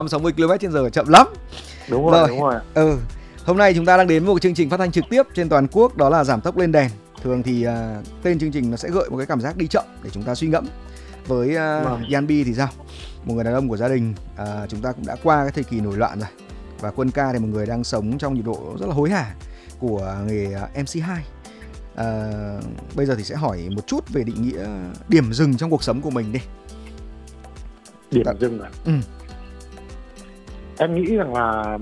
60 km/h chậm lắm. Đúng rồi, đúng rồi. Hôm nay chúng ta đang đến một chương trình phát thanh trực tiếp trên toàn quốc, đó là giảm tốc lên đèn. Thường thì tên chương trình nó sẽ gợi một cái cảm giác đi chậm để chúng ta suy ngẫm. Với Yanbi thì sao? Một người đàn ông của gia đình, chúng ta cũng đã qua cái thời kỳ nổi loạn rồi. Và Quân Ca thì một người đang sống trong nhịp độ rất là hối hả của nghề MC2. Bây giờ thì sẽ hỏi một chút về định nghĩa điểm dừng trong cuộc sống của mình đi. Điểm dừng à? Em nghĩ rằng là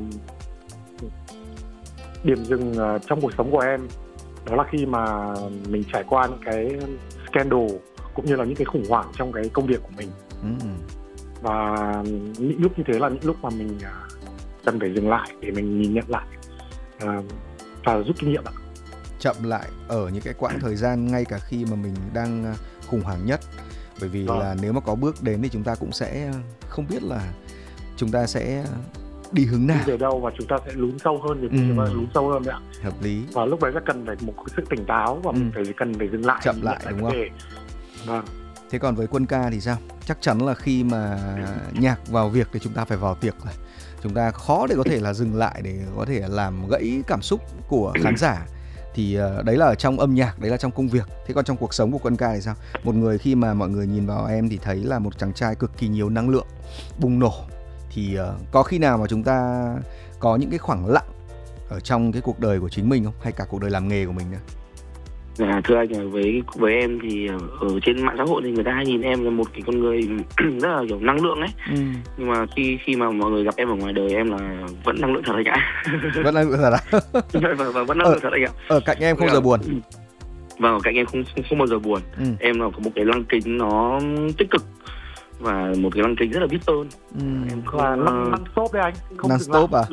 điểm dừng trong cuộc sống của em đó là khi mà mình trải qua những cái scandal cũng như là những cái khủng hoảng trong cái công việc của mình. Và những lúc như thế là những lúc mà mình cần phải dừng lại để mình nhìn nhận lại và rút kinh nghiệm ạ. Chậm lại ở những cái quãng thời gian ngay cả khi mà mình đang khủng hoảng nhất. Bởi vì là nếu mà có bước đến thì chúng ta cũng sẽ không biết là chúng ta sẽ đi hướng nào, đi về đâu, và chúng ta sẽ lún sâu hơn, lún sâu hơn đấy ạ. Hợp lý. Và lúc đấy rất cần phải một sự tỉnh táo và mình cần phải dừng lại, chậm lại, đúng không? Vâng. Thế còn với Quân Ca thì sao? Chắc chắn là khi mà nhạc vào việc thì chúng ta phải vào tiệc rồi. Chúng ta khó để có thể là dừng lại để có thể làm gãy cảm xúc của khán giả. Thì đấy là ở trong âm nhạc, đấy là trong công việc. Thế còn trong cuộc sống của Quân Ca thì sao? Một người khi mà mọi người nhìn vào em thì thấy là một chàng trai cực kỳ nhiều năng lượng, bùng nổ. Thì có khi nào mà chúng ta có những cái khoảng lặng ở trong cái cuộc đời của chính mình không? Hay cả cuộc đời làm nghề của mình nữa? Thưa anh, với em thì ở trên mạng xã hội thì người ta hay nhìn em là một cái con người rất là kiểu năng lượng ấy. Nhưng mà khi mà mọi người gặp em ở ngoài đời, em là vẫn năng lượng thật anh ạ. Vẫn năng lượng thật à? Và vẫn năng lượng thật anh ạ. Ở cạnh em không bao giờ buồn. Vâng, ở cạnh em không bao giờ buồn. Em là có một cái lăng kính nó tích cực và một cái lăng kính rất là biết ơn. Em không non stop đấy anh, không non stop à?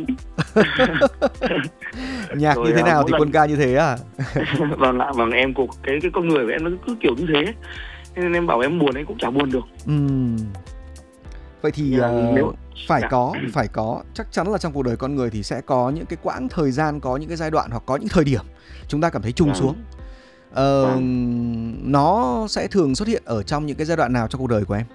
Nhạc rồi, như thế nào thì lần... Quân Ca như thế à? Vâng, em của cái con người của em nó cứ kiểu như thế, nên em bảo em buồn em cũng chả buồn được. Vậy thì phải có chắc chắn là trong cuộc đời con người thì sẽ có những cái quãng thời gian, có những cái giai đoạn hoặc có những thời điểm chúng ta cảm thấy trùng xuống. Nó sẽ thường xuất hiện ở trong những cái giai đoạn nào trong cuộc đời của em?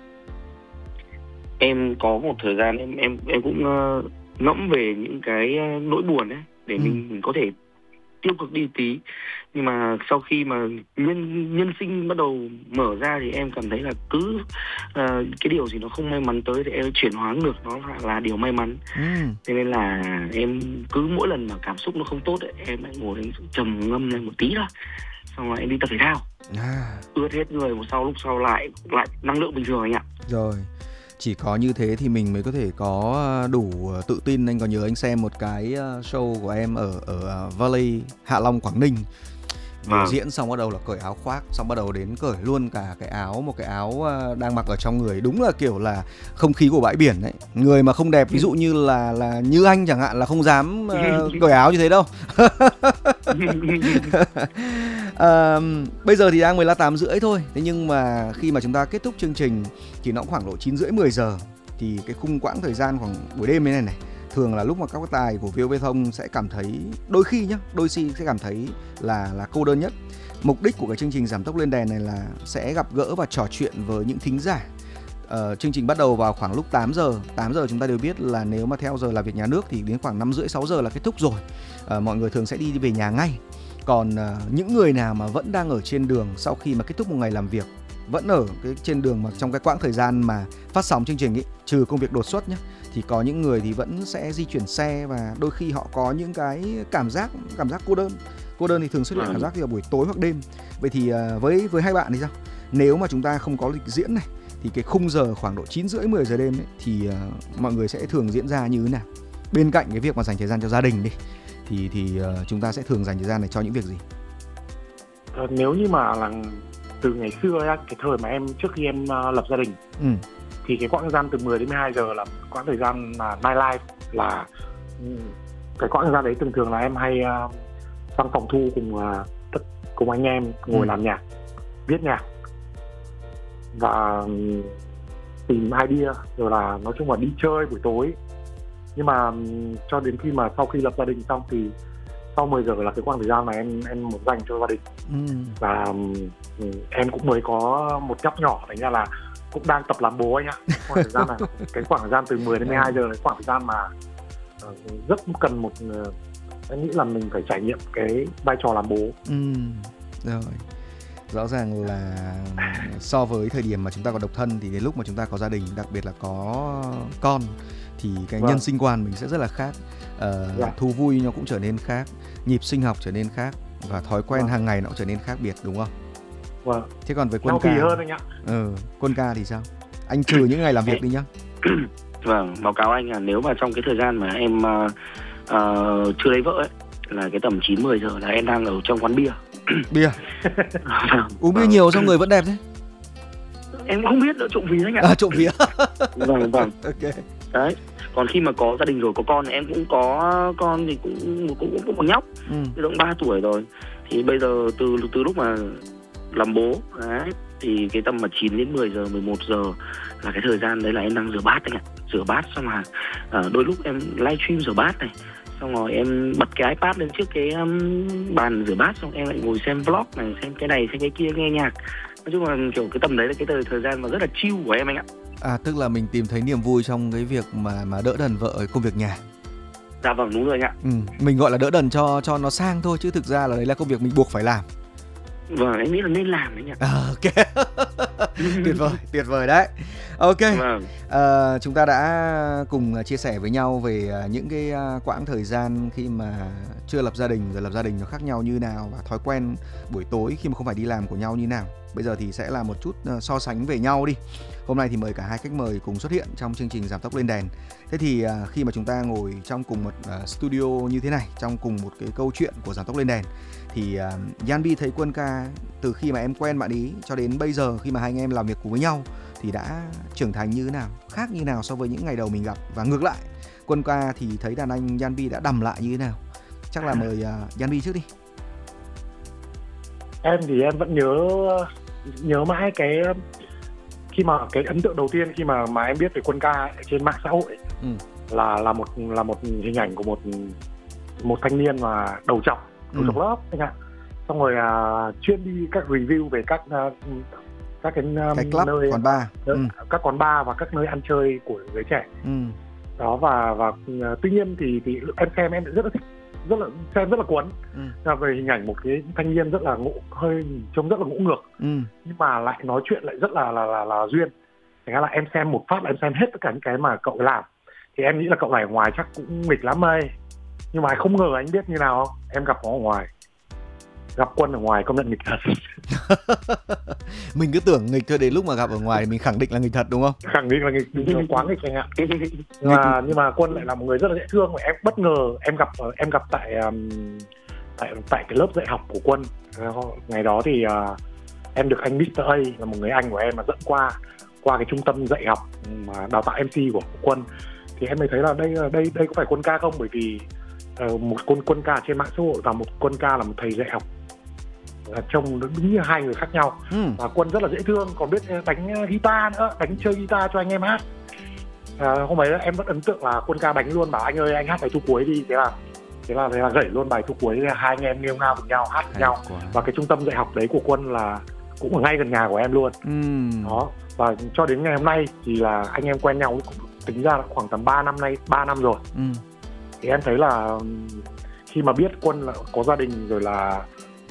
Em có một thời gian em cũng ngẫm về những cái nỗi buồn ấy để mình có thể tiêu cực đi tí. Nhưng mà sau khi mà nhân sinh bắt đầu mở ra thì em cảm thấy là cứ cái điều gì nó không may mắn tới thì em chuyển hóa ngược nó là điều may mắn. Thế nên là em cứ mỗi lần mà cảm xúc nó không tốt ấy, em lại ngồi em trầm ngâm lên một tí thôi, xong rồi em đi tập thể thao, ướt hết người, một lúc sau lại năng lượng bình thường anh ạ. Rồi, chỉ có như thế thì mình mới có thể có đủ tự tin. Anh còn nhớ anh xem một cái show của em ở Valley, Hạ Long, Quảng Ninh. Biểu diễn xong bắt đầu là cởi áo khoác, xong bắt đầu đến cởi luôn cả cái áo, một cái áo đang mặc ở trong người. Đúng là kiểu là không khí của bãi biển đấy. Người mà không đẹp, ví dụ như là như anh chẳng hạn, là không dám cởi áo như thế đâu. Bây giờ thì đang 18h30 thôi. Thế nhưng mà khi mà chúng ta kết thúc chương trình thì nó cũng khoảng độ 9h30, 10h. Thì cái khung quãng thời gian khoảng buổi đêm như này thường là lúc mà các tài của VOV Thông sẽ cảm thấy, đôi khi sẽ cảm thấy là cô đơn nhất. Mục đích của cái chương trình giảm tốc lên đèn này là sẽ gặp gỡ và trò chuyện với những thính giả. Chương trình bắt đầu vào khoảng lúc 8h. 8h chúng ta đều biết là nếu mà theo giờ làm việc nhà nước thì đến khoảng 5h30, 6h là kết thúc rồi. Mọi người thường sẽ đi về nhà ngay. Còn những người nào mà vẫn đang ở trên đường sau khi mà kết thúc một ngày làm việc, vẫn ở trên đường mà trong cái quãng thời gian mà phát sóng chương trình ấy, trừ công việc đột xuất nhé, thì có những người thì vẫn sẽ di chuyển xe và đôi khi họ có những cái cảm giác cô đơn. Cô đơn thì thường xuất hiện cảm giác vào buổi tối hoặc đêm. Vậy thì với hai bạn thì sao? Nếu mà chúng ta không có lịch diễn này thì cái khung giờ khoảng độ 9h30, 10h đêm ấy, thì mọi người sẽ thường diễn ra như thế nào? Bên cạnh cái việc mà dành thời gian cho gia đình đi thì chúng ta sẽ thường dành thời gian này cho những việc gì? Nếu như mà là từ ngày xưa ấy, cái thời mà em trước khi em lập gia đình, thì cái quãng thời gian từ 10 đến 12 giờ là quãng thời gian là night life, là cái quãng thời gian đấy thường là em hay sang phòng thu cùng anh em ngồi làm nhạc, viết nhạc và tìm idea, rồi là nói chung là đi chơi buổi tối. Nhưng mà cho đến khi mà sau khi lập gia đình xong thì sau 10 giờ là cái quãng thời gian mà em muốn dành cho gia đình. Và em cũng mới có một nhóc nhỏ, thành ra là cũng đang tập làm bố anh ạ. Khoảng thời gian này, cái khoảng thời gian từ 10 đến 12 giờ là khoảng thời gian mà rất cần một, em nghĩ là mình phải trải nghiệm cái vai trò làm bố. Rồi. Rõ ràng là so với thời điểm mà chúng ta còn độc thân thì đến lúc mà chúng ta có gia đình, đặc biệt là có con, thì cái nhân sinh quan mình sẽ rất là khác. Thú vui nó cũng trở nên khác, nhịp sinh học trở nên khác, và thói quen hàng ngày nó cũng trở nên khác biệt, đúng không? Vâng. Thế còn với Quân ca hơn anh ạ. Quân ca thì sao? Anh trừ những ngày làm việc đi nhá. Vâng, báo cáo anh là nếu mà trong cái thời gian mà em chưa lấy vợ ấy, là cái tầm 9-10 giờ là em đang ở trong quán bia. Bia? Uống bia nhiều sao người vẫn đẹp thế? Em cũng không biết nữa, trộm vía anh ạ. Trộm vía. Vâng. Ok. Đấy. Còn khi mà có gia đình rồi, có con, em cũng có con thì cũng một nhóc, từ độ 3 tuổi rồi. Thì bây giờ từ lúc mà làm bố đấy, thì cái tầm mà 9 đến 10 giờ, 11 giờ là cái thời gian đấy là em đang rửa bát anh ạ. Rửa bát xong là đôi lúc em livestream rửa bát này, xong rồi em bật cái iPad lên trước cái bàn rửa bát, xong em lại ngồi xem vlog này, xem cái này, xem cái kia, nghe nhạc. Nói chung là kiểu cái tầm đấy là cái thời gian mà rất là chill của em anh ạ. Tức là mình tìm thấy niềm vui trong cái việc mà đỡ đần vợ ở công việc nhà. Dạ vâng, đúng rồi anh ạ. Mình gọi là đỡ đần cho nó sang thôi, chứ thực ra là đấy là công việc mình buộc phải làm. Vâng, em nghĩ là nên làm đấy nhỉ. Ok. tuyệt vời đấy. Ok. Vâng. Chúng ta đã cùng chia sẻ với nhau về những cái quãng thời gian khi mà chưa lập gia đình rồi lập gia đình nó khác nhau như nào, và thói quen buổi tối khi mà không phải đi làm của nhau như nào. Bây giờ thì sẽ là một chút so sánh về nhau đi. Hôm nay thì mời cả hai khách mời cùng xuất hiện trong chương trình Giảm Tốc Lên Đèn. Thế thì khi mà chúng ta ngồi trong cùng một studio như thế này, trong cùng một cái câu chuyện của Giảm Tốc Lên Đèn, thì Yanbi thấy Quân ca từ khi mà em quen bạn ý cho đến bây giờ, khi mà hai anh em làm việc cùng với nhau, thì đã trưởng thành như thế nào, khác như nào so với những ngày đầu mình gặp. Và ngược lại, Quân ca thì thấy đàn anh Yanbi đã đầm lại như thế nào. Chắc là mời Yanbi trước đi. Em thì em vẫn nhớ mãi cái khi mà cái ấn tượng đầu tiên khi mà em biết về Quân ca trên mạng xã hội là một hình ảnh của một thanh niên mà đầu trọc lớp anh ạ. Xong rồi chuyên đi các review về các cái club, nơi quán bar, các quán bar và các nơi ăn chơi của giới trẻ. Đó, và tuy nhiên thì em xem em rất là thích, xem rất là cuốn. Về hình ảnh một cái thanh niên rất là hơi trông rất là ngỗ ngược, nhưng mà lại nói chuyện lại rất là duyên. Thành ra là em xem một phát là em xem hết tất cả những cái mà cậu ấy làm. Thì em nghĩ là cậu này ở ngoài chắc cũng nghịch lắm đây, nhưng mà không ngờ anh biết như nào không? Em gặp nó ở ngoài, gặp Quân ở ngoài công nhận nghịch thật. Mình cứ tưởng nghịch thôi, đến lúc mà gặp ở ngoài mình khẳng định là nghịch thật, đúng không? Khẳng định là nghịch, đúng rồi, quá nghịch anh ạ. Nhưng mà Quân lại là một người rất là dễ thương, và em bất ngờ em gặp tại cái lớp dạy học của Quân. Ngày đó thì em được anh Mr. A là một người anh của em mà dẫn qua cái trung tâm dạy học mà đào tạo MC của Quân. Thì em mới thấy là đây có phải Quân ca không, bởi vì một Quân ca trên mạng xã hội và một Quân ca là một thầy dạy học trông đúng như hai người khác nhau. Và Quân rất là dễ thương, còn biết đánh guitar nữa, chơi guitar cho anh em hát. Hôm ấy em vẫn ấn tượng là Quân ca đánh luôn, bảo anh ơi anh hát bài thu cuối đi. Thế là gảy luôn bài thu cuối, hai anh em nghêu ngao cùng nhau hát với nhau. Và cái trung tâm dạy học đấy của Quân là cũng ở ngay gần nhà của em luôn. Đó, và cho đến ngày hôm nay thì là anh em quen nhau cũng tính ra là khoảng tầm 3 năm rồi. Thì em thấy là khi mà biết Quân là có gia đình rồi, là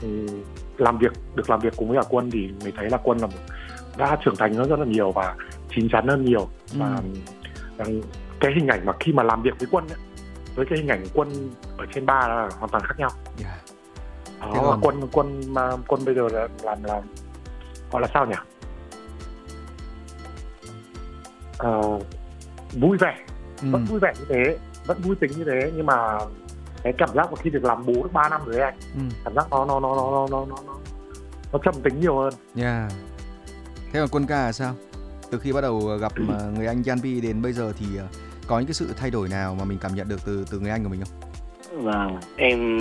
được làm việc cùng với cả Quân, thì mình thấy là Quân là đã trưởng thành hơn rất là nhiều và chín chắn hơn nhiều. Và cái hình ảnh mà khi mà làm việc với Quân ấy, với cái hình ảnh Quân ở trên bar là hoàn toàn khác nhau. Đó, Quân bây giờ là làm gọi là sao nhỉ? Vui vẻ, vẫn vui vẻ như thế, vẫn vui tính như thế, nhưng mà cái cảm giác của khi được làm bố được 3 năm rồi anh, cảm giác nó trầm tính nhiều hơn. Thế còn Quân ca là sao? Từ khi bắt đầu gặp người anh Yanbi đến bây giờ thì có những cái sự thay đổi nào mà mình cảm nhận được từ người anh của mình không? Và em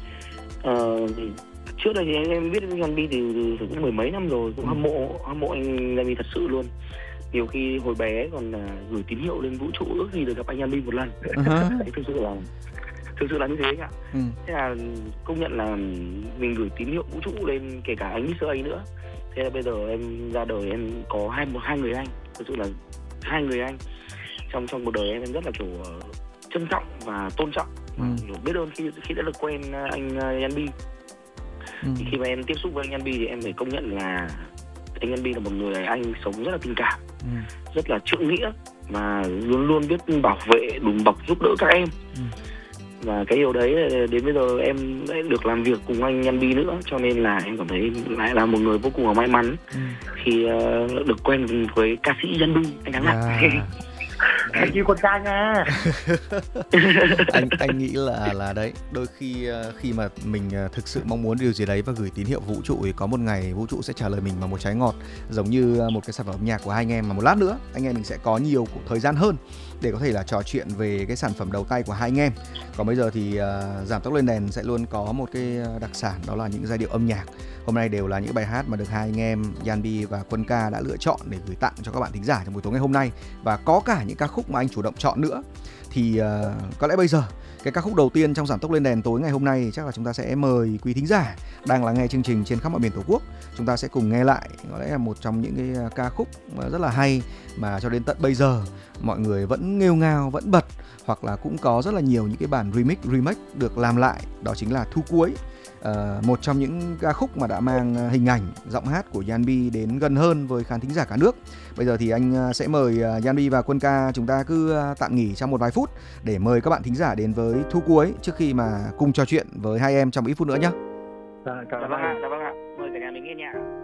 trước đây thì em biết Yanbi từ cũng mười mấy năm rồi, cũng hâm mộ anh Yanbi thật sự luôn. Nhiều khi hồi bé còn gửi tín hiệu lên vũ trụ, ước gì được gặp anh Yanbi một lần. Thực sự là như thế anh ạ. Thế là công nhận là mình gửi tín hiệu vũ trụ lên, kể cả anh Mr. A nữa. Thế là bây giờ em ra đời em có hai người anh, thực sự là hai người anh trong cuộc đời em rất là kiểu trân trọng và tôn trọng, biết ơn khi đã được quen anh Yanbi. Thì khi mà em tiếp xúc với anh Yanbi thì em phải công nhận là anh Yanbi là một người anh sống rất là tình cảm, rất là trượng nghĩa và luôn luôn biết bảo vệ, đùm bọc, giúp đỡ các em. Và cái điều đấy đến bây giờ em đã được làm việc cùng anh Yanbi nữa, cho nên là em cảm thấy lại là một người vô cùng là may mắn khi được quen với ca sĩ Yanbi, anh Thắng ạ. Thank you con trai nha. anh nghĩ là đấy, đôi khi mà mình thực sự mong muốn điều gì đấy và gửi tín hiệu vũ trụ thì có một ngày vũ trụ sẽ trả lời mình bằng một trái ngọt, giống như một cái sản phẩm âm nhạc của hai anh em. Mà một lát nữa anh em mình sẽ có nhiều thời gian hơn để có thể là trò chuyện về cái sản phẩm đầu tay của hai anh em. Còn bây giờ thì Giảm Tốc Lên Đèn sẽ luôn có một cái đặc sản, đó là những giai điệu âm nhạc. Hôm nay đều là những bài hát mà được hai anh em Yanbi và Quân Ca đã lựa chọn để gửi tặng cho các bạn thính giả trong buổi tối ngày hôm nay. Và có cả những ca khúc mà anh chủ động chọn nữa. Thì có lẽ bây giờ cái ca khúc đầu tiên trong Giảm Tốc Lên Đèn tối ngày hôm nay chắc là chúng ta sẽ mời quý thính giả đang lắng nghe chương trình trên khắp mọi miền Tổ quốc. Chúng ta sẽ cùng nghe lại, có lẽ là một trong những cái ca khúc rất là hay mà cho đến tận bây giờ mọi người vẫn nghêu ngao, vẫn bật, hoặc là cũng có rất là nhiều những cái bản remake được làm lại. Đó chính là Thu Cuối, một trong những ca khúc mà đã mang hình ảnh, giọng hát của Yanbi đến gần hơn với khán thính giả cả nước. Bây giờ thì anh sẽ mời Yanbi và Quân Ca chúng ta cứ tạm nghỉ trong một vài phút để mời các bạn thính giả đến với Thu Cuối trước khi mà cùng trò chuyện với hai em trong ít phút nữa nhé. Dạ vâng ạ, mời cả nhà mình nghe nhạc.